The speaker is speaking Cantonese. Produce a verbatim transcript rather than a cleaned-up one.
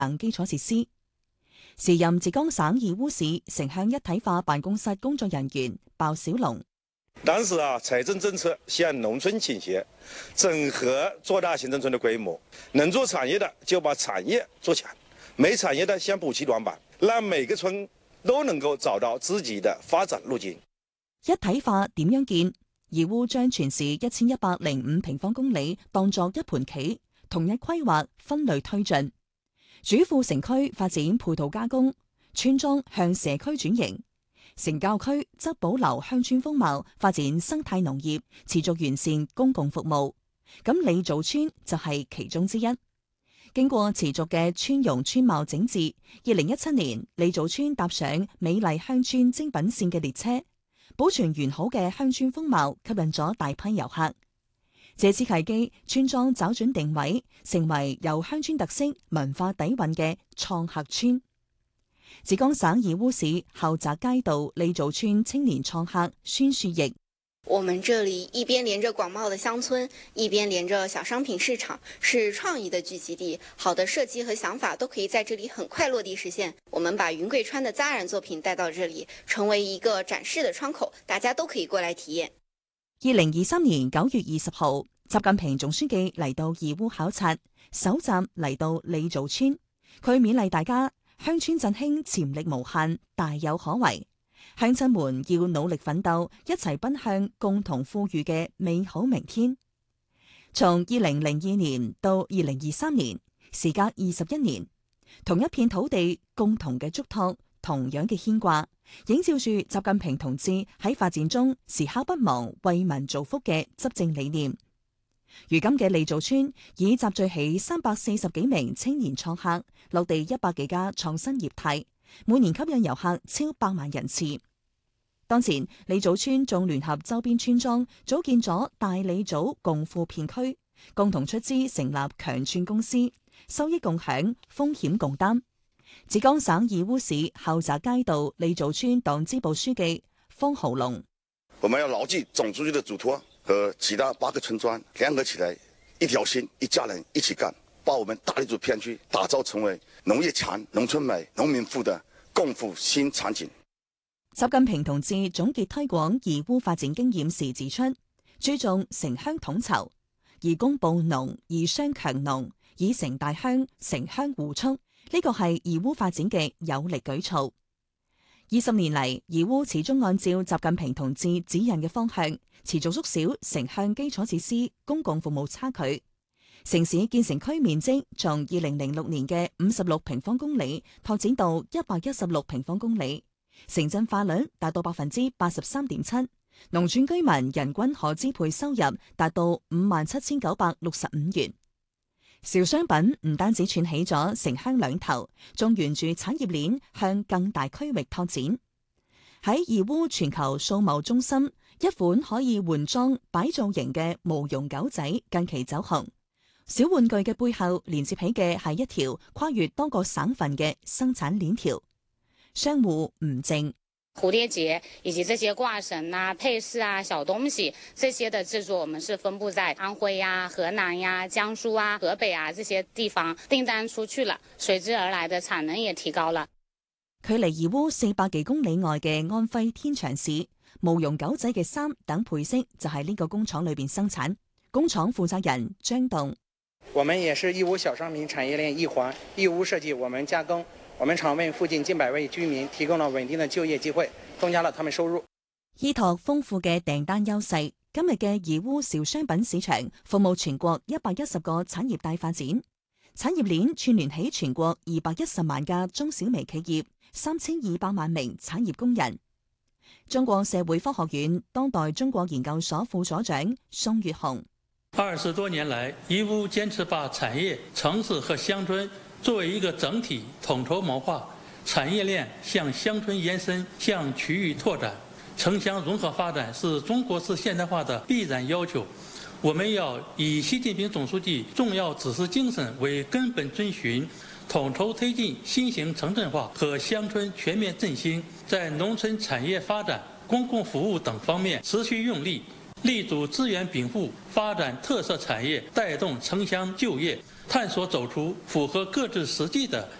等基礎設施。時任浙江省義烏市城鄉一體化辦公室工作人員鮑小龍。 當時啊，財政政策向農村傾斜，整合做大行政村的規模，能做產業的就把產業做強，沒產業的先補齊短板，讓每個村都能夠找到自己的發展路徑。 一體化點樣建？義烏將全市一千一百零五平方公里當作一盤棋，統一規劃，分類推進。主副城區發展配套加工，村莊向社區轉型，城郊區則保留鄉村風貌，發展生態農業，持續完善公共服務。咁李祖村就係其中之一。經過持續嘅村容村貌整治，二零一七年李祖村踏上美麗鄉村精品線嘅列車，保存完好嘅鄉村風貌，吸引咗大批遊客。借此契機，村莊找準定位，成為由鄉村特色文化底蘊嘅創客村。浙江省義烏市後澤街道李祖村青年創客孫樹奕： 我們這裡一邊連着廣袤的鄉村，一邊連着小商品市場，是創意的聚集地。好的設計和想法都可以在這裡很快落地實現。我們把雲貴川的紮染作品帶到這裡，成為一個展示的窗口，大家都可以過來體驗。 二零二三年九月二十號，習近平總書記嚟到義烏考察，首站嚟到李祖村，佢勉勵大家鄉村振興潛力無限，大有可為。鄉親們要努力奮鬥，一齊奔向共同富裕嘅美好明天。從二零零二年到二零二三年，時隔二十一年，同一片土地，共同嘅囑託，同樣嘅牽掛，映照住習近平同志喺發展中時刻不忘為民造福嘅執政理念。如今嘅李祖村已集聚起三百四十幾名青年創客，落地一百幾家創新業態，每年吸引遊客超百萬人次。當前李祖村仲聯合周邊村莊組建咗大李祖共富片區，共同出資成立強串公司，收益共享，風險共擔。浙江省義烏市後澤街道李祖村黨支部書記方豪龍： 我們要牢記總書記的囑託，和其他八個村莊聯合起來，一條心，一家人，一起幹，把我們大李祖片區打造成為農業強、農村美、農民富的共富新場景。 習近平同志總結推廣義烏發展經驗時指出，注重城鄉統籌，以工務農，以商強農，以城大鄉，城鄉互促，呢個係義烏發展嘅有力舉措。二十年嚟，義烏始終按照習近平同志指引嘅方向，持續縮小城鄉基礎設施公共服務差距。城市建成區面積從二零零六年嘅五十六平方公里拓展到一百一十六平方公里，城鎮化率達到百分之八十三點七，農村居民人均可支配收入達到五萬七千九百六十五元。小商品唔單止串起咗城鄉兩頭，仲沿住產業鏈向更大區域拓展。喺義烏全球數貿中心，一款可以換裝擺造型嘅毛絨狗仔近期走紅。小玩具嘅背後連接起嘅係一條跨越多個省份嘅生產鏈條。商戶吳靜： 蝴蝶結以及這些掛繩啊、配飾啊、小東西，這些的製作我們是分布在安徽呀、河南呀、江蘇啊、河北啊這些地方，訂單出去了，隨之而來的產能也提高了。 距離義烏四百幾公里外嘅安徽天長市，毛絨狗仔嘅衫等配飾就喺呢個工廠裏邊生產。工廠負責人張棟： 我們也是義烏小商品產業鏈一環，義烏設計，我們加工。我們廠為附近近百位居民提供了穩定的就業機會，增加了他們收入。 依託豐富嘅訂單優勢，今日嘅義烏小商品市場服務全國一百一十個產業帶發展，產業鏈串聯起全國二百一十萬家中小微企業，三千二百萬名產業工人。中國社會科學院當代中國研究所副所長宋月紅： 二十多年來，義烏堅持把產業、城市和鄉村作為一個整體統籌謀劃，產業鏈向鄉村延伸，向區域拓展，城鄉融合發展是中國式現代化的必然要求。我們要以習近平總書記重要指示精神為根本遵循，統籌推進新型城鎮化和鄉村全面振興，在農村產業發展、公共服務等方面持續用力， 立足资源禀赋，发展特色产业，带动城乡就业，探索走出符合各自实际的